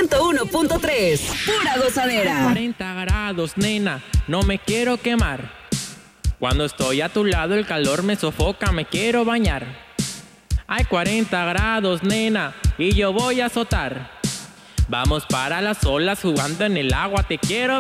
101.3, pura gozadera. 40 grados, nena, no me quiero quemar. Cuando estoy a tu lado el calor me sofoca, me quiero bañar. Hay 40 grados, nena, y yo voy a azotar. Vamos para las olas jugando en el agua, te quiero